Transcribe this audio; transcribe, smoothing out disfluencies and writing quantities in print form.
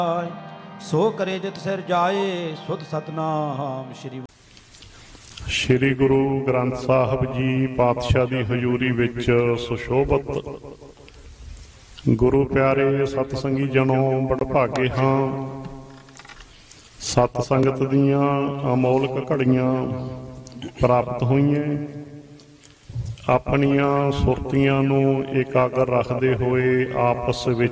ਸੋ ਕਰੇ ਜਿਤ ਸਿਰ ਜਾਏ ਸੁਧ ਸਤਨਾਮ ਸ਼੍ਰੀ ਗੁਰੂ ਗ੍ਰੰਥ ਸਾਹਿਬ ਜੀ ਪਾਤਸ਼ਾਹ ਦੀ ਹਜ਼ੂਰੀ ਵਿੱਚ ਸੁਸ਼ੋਭਤ ਗੁਰੂ ਪਿਆਰੇ ਸਤ ਸੰਗੀ ਜਨੋ ਵਡਭਾਗੇ ਹਾਂ। ਸਤ ਸੰਗਤ ਦੀਆਂ ਅਮੋਲਕ ਘੜੀਆਂ ਪ੍ਰਾਪਤ ਹੋਈਆਂ। ਆਪਣੀਆਂ ਸੁਰਤੀਆਂ ਨੂੰ ਇਕਾਗਰ ਰੱਖਦੇ ਹੋਏ ਆਪਸ ਵਿੱਚ